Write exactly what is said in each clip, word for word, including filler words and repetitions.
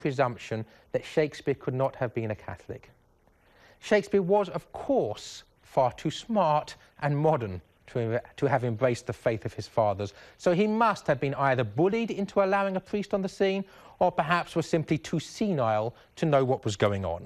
presumption that Shakespeare could not have been a Catholic. Shakespeare was, of course, far too smart and modern to, to have embraced the faith of his fathers, so he must have been either bullied into allowing a priest on the scene, or perhaps was simply too senile to know what was going on.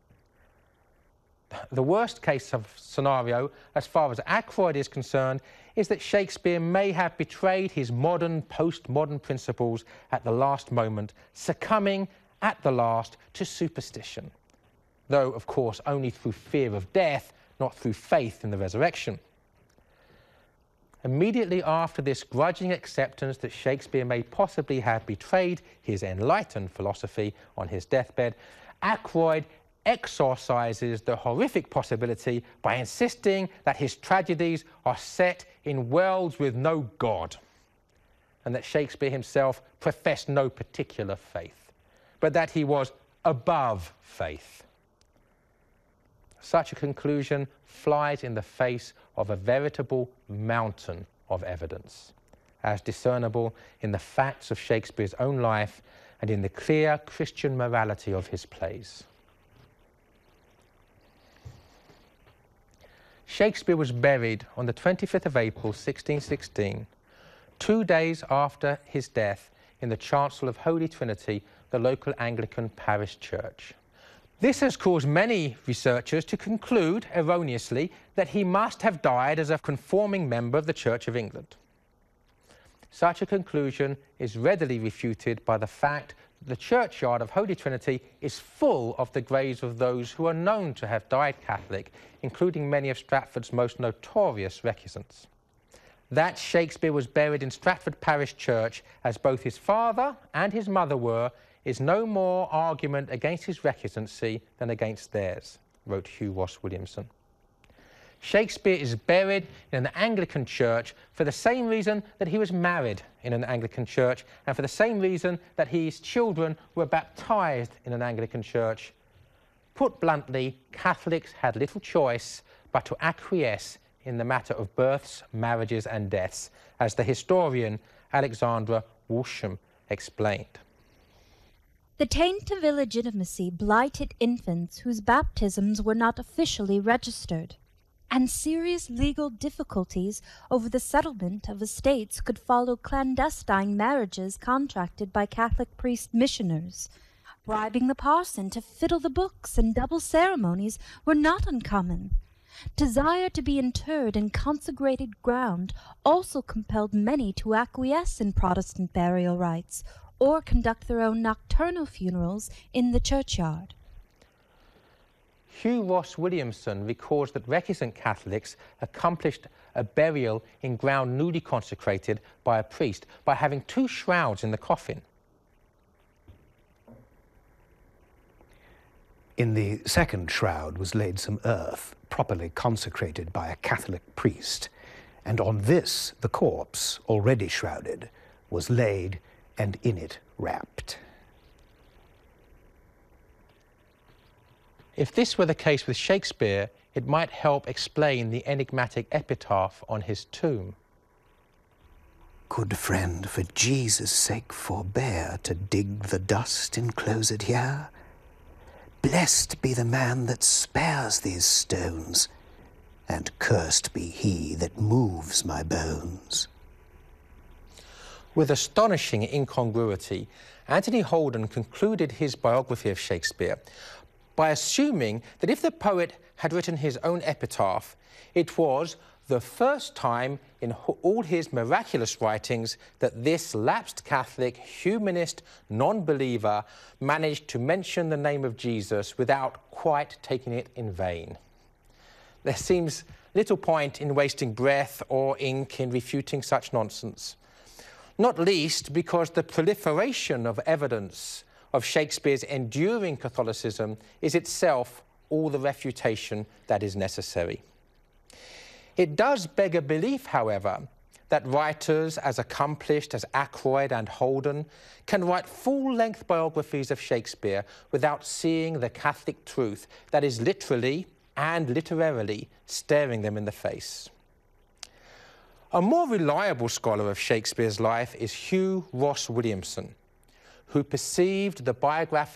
The worst case of scenario, as far as Ackroyd is concerned, is that Shakespeare may have betrayed his modern, postmodern principles at the last moment, succumbing at the last to superstition, though, of course, only through fear of death, not through faith in the resurrection. Immediately after this grudging acceptance that Shakespeare may possibly have betrayed his enlightened philosophy on his deathbed, Ackroyd exorcises the horrific possibility by insisting that his tragedies are set in worlds with no God, and that Shakespeare himself professed no particular faith, but that he was above faith. Such a conclusion flies in the face of a veritable mountain of evidence, as discernible in the facts of Shakespeare's own life and in the clear Christian morality of his plays. Shakespeare was buried on the twenty-fifth of April, sixteen sixteen, two days after his death in the chancel of Holy Trinity, the local Anglican parish church. This has caused many researchers to conclude, erroneously, that he must have died as a conforming member of the Church of England. Such a conclusion is readily refuted by the fact that the churchyard of Holy Trinity is full of the graves of those who are known to have died Catholic, including many of Stratford's most notorious recusants. That Shakespeare was buried in Stratford Parish Church, as both his father and his mother were, is no more argument against his recusancy than against theirs, wrote Hugh Ross Williamson. Shakespeare is buried in an Anglican church for the same reason that he was married in an Anglican church, and for the same reason that his children were baptized in an Anglican church. Put bluntly, Catholics had little choice but to acquiesce in the matter of births, marriages and deaths, as the historian Alexandra Walsham explained. The taint of illegitimacy blighted infants whose baptisms were not officially registered, and serious legal difficulties over the settlement of estates could follow clandestine marriages contracted by Catholic priest missioners. Bribing the parson to fiddle the books and double ceremonies were not uncommon. Desire to be interred in consecrated ground also compelled many to acquiesce in Protestant burial rites, or conduct their own nocturnal funerals in the churchyard. Hugh Ross Williamson records that recusant Catholics accomplished a burial in ground newly consecrated by a priest by having two shrouds in the coffin. In the second shroud was laid some earth, properly consecrated by a Catholic priest, and on this the corpse, already shrouded, was laid and in it wrapped. If this were the case with Shakespeare, it might help explain the enigmatic epitaph on his tomb. Good friend, for Jesus' sake forbear to dig the dust enclosed here. Blessed be the man that spares these stones, and cursed be he that moves my bones. With astonishing incongruity, Anthony Holden concluded his biography of Shakespeare by assuming that if the poet had written his own epitaph, it was the first time in all his miraculous writings that this lapsed Catholic, humanist, non-believer managed to mention the name of Jesus without quite taking it in vain. There seems little point in wasting breath or ink in refuting such nonsense, not least because the proliferation of evidence of Shakespeare's enduring Catholicism is itself all the refutation that is necessary. It does beg a belief, however, that writers as accomplished as Ackroyd and Holden can write full-length biographies of Shakespeare without seeing the Catholic truth that is literally and literarily staring them in the face. A more reliable scholar of Shakespeare's life is Hugh Ross Williamson, who perceived the biographical